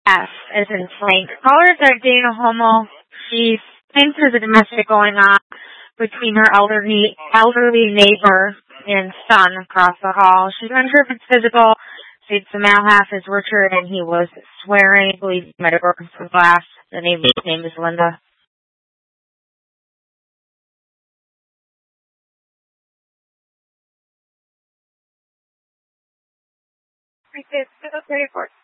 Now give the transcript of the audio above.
F as in Frank. Callers are Dana Homo. She claims there's a domestic going on between her elderly neighbor and son across the hall. She's unsure if it's physical. States the male half is Richard and he was swearing. He believes he might have broken some glass. The neighbor's name is Linda. Report.